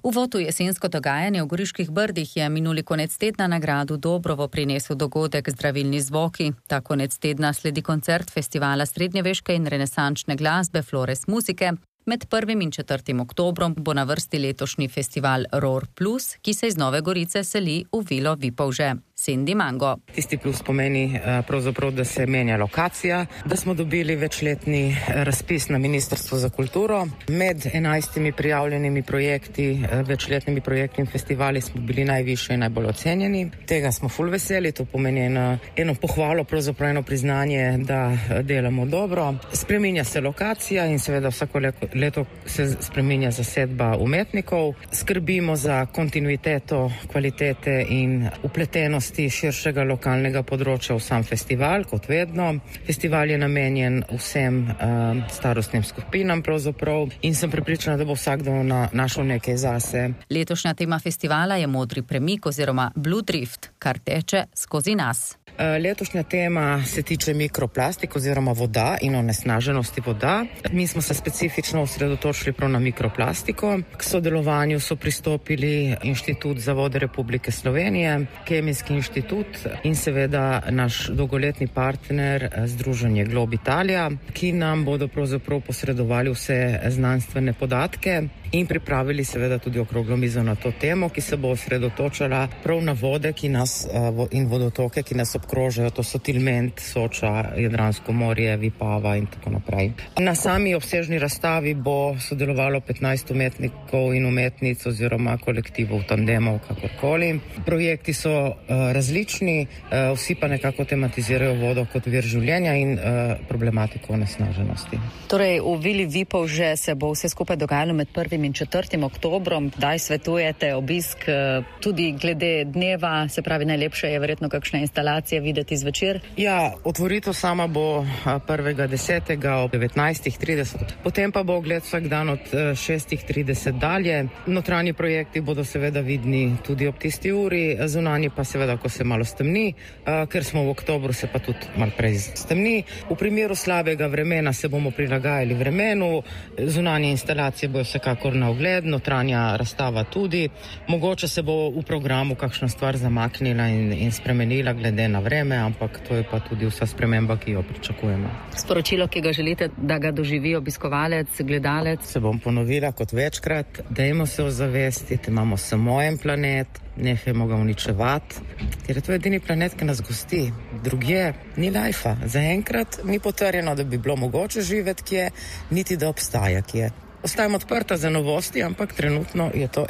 Uvod v jesensko dogajanje v Goriških brdih je minuli konec tedna na gradu Dobrovo prinesel dogodek Zdravilni zvoki. Ta konec tedna sledi koncert festivala srednjeveške in renesančne glasbe Flores Musike. Med 1. in 4. oktobrom bo na vrsti letošnji festival Roar Plus, ki se iz Nove Gorice seli v Vilo Vipavže. Cindy Mango. Tisti plus pomeni pravzaprav, da se menja lokacija, da smo dobili večletni razpis na Ministrstvo za kulturo. Med 11 prijavljenimi projekti, večletnimi projekti in festivali smo bili najvišji in najbolj ocenjeni. Tega smo ful veseli, to pomeni eno pohvalo, pravzaprav eno priznanje, da delamo dobro. Spreminja se lokacija in seveda vsako leto se spreminja zasedba umetnikov. Skrbimo za kontinuiteto, kvalitete in upletenost širšega lokalnega področja v sam festival, kot vedno. Festival je namenjen vsem starostnim skupinam pravzaprav in sem prepričana, da bo vsakdo našel nekaj zase. Letošnja tema festivala je modri premik oziroma Blue Drift, kar teče skozi nas. Letošnja tema se tiče mikroplastik oziroma voda in onesnaženosti voda. Mi smo se specifično osredotočili prav na mikroplastiko. K sodelovanju so pristopili Inštitut za vode Republike Slovenije, Kemijski inštitut in seveda naš dolgoletni partner Združenje Glob Italija, ki nam bodo pravzaprav posredovali vse znanstvene podatke in pripravili seveda tudi okroglo mizo na to temo, ki se bo osredotočala prav na vode, ki nas in vodotoke, ki nas obkrožajo, to so Tilment, Soča, Jadransko morje, Vipava in tako naprej. Na sami obsežni razstavi bo sodelovalo 15 umetnikov in umetnic oziroma kolektivov, tandemov, kakorkoli. Projekti so različni, vsi pa nekako tematizirajo vodo kot vir življenja in problematiko onesnaženosti. Torej, v Vili Vipavže se bo vse skupaj dogajalo med 1. in 4. oktobrom. Kdaj svetujete obisk tudi glede dneva, se pravi najlepše je verjetno kakšne instalacije videti zvečer? Ja, otvoritev sama bo 1.10. ob 19.30, potem pa bo ogled vsak dan od 6.30 dalje. Notranji projekti bodo seveda vidni tudi ob tisti uri, zunanji pa seveda, ko se malo stemni, ker smo v oktobru, se pa tudi malo prej stemni. V primeru slabega vremena se bomo prilagajali vremenu, zunanje instalacije bojo vsekakor na ogled, notranja razstava tudi. Mogoče se bo v programu kakšna stvar zamaknila in spremenila glede na vreme, ampak to je pa tudi vsa sprememba, ki jo pričakujemo. Sporočilo, ki ga želite, da ga doživi obiskovalec, gledalec? Se bom ponovila kot večkrat, dajmo se ozavestiti, imamo samo en planet, nehajmo ga uničevati, ker je to edini planet, ki nas gosti. Drugje ni lajfa. Zaenkrat ni potrjeno, da bi bilo mogoče živeti kje, niti da obstaja kje. Ostajamo odprta za novosti, ampak trenutno je to